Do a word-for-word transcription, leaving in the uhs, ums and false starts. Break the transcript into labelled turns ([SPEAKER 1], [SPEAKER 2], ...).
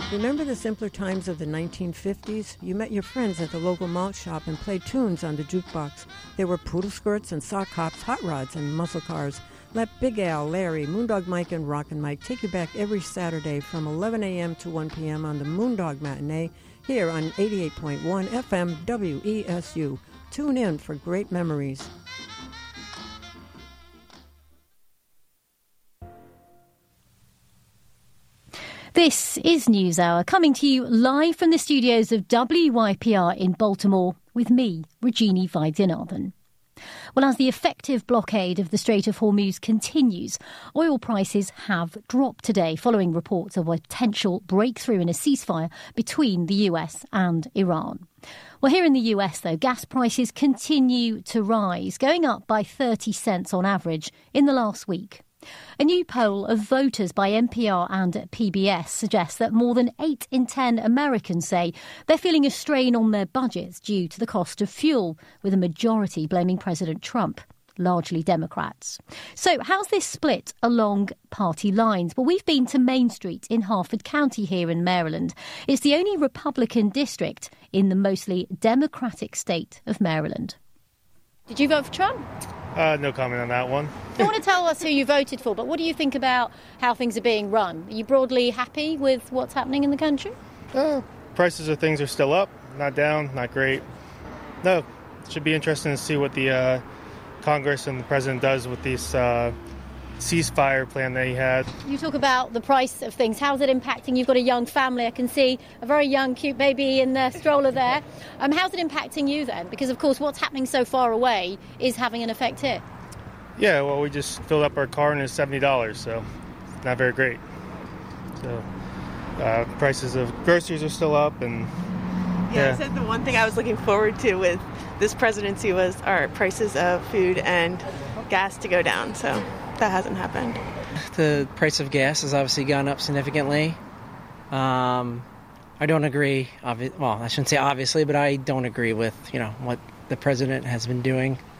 [SPEAKER 1] Remember the simpler times of the nineteen fifties? You met your friends at the local malt shop and played tunes on the jukebox. There were poodle skirts and sock hops, hot rods and muscle cars. Let Big Al, Larry, Moondog Mike, and Rockin' Mike take you back every Saturday from eleven a.m. to one p.m. on the Moondog Matinee here on eighty-eight point one F M W E S U. Tune in for great memories.
[SPEAKER 2] This is NewsHour, coming to you live from the studios of W Y P R in Baltimore with me, Regina Vaidyanathan. Well, as the effective blockade of the Strait of Hormuz continues, oil prices have dropped today following reports of a potential breakthrough in a ceasefire between the U S and Iran. Well, here in the U S, though, gas prices continue to rise, going up by thirty cents on average in the last week. A new poll of voters by N P R and P B S suggests that more than eight in ten Americans say they're feeling a strain on their budgets due to the cost of fuel, with a majority blaming President Trump, largely Democrats. So how's this split along party lines? Well, we've been to Main Street in Harford County here in Maryland. It's the only Republican district in the mostly Democratic state of Maryland. Did you vote for Trump?
[SPEAKER 3] Uh, no comment on that one.
[SPEAKER 2] You don't want to tell us who you voted for, but what do you think about how things are being run? Are you broadly happy with what's happening in the country?
[SPEAKER 3] Uh, prices of things are still up, not down, not great. No, it should be interesting to see what the uh, Congress and the president does with this uh, ceasefire plan that he had.
[SPEAKER 2] You talk about the price of things. How's it impacting? You've got a young family. I can see a very young, cute baby in the stroller there. Um, how's it impacting you then? Because, of course, what's happening so far away is having an effect here.
[SPEAKER 3] Yeah, well, we just filled up our car and it's seventy dollars, so it's not very great. So uh, prices of groceries are still up. and
[SPEAKER 4] Yeah,
[SPEAKER 3] yeah.
[SPEAKER 4] I said the one thing I was looking forward to with this presidency was our prices of food and gas to go down, so that hasn't happened.
[SPEAKER 5] The price of gas has obviously gone up significantly. Um, I don't agree, obvi- well, I shouldn't say obviously, but I don't agree with, you know, what the president has been doing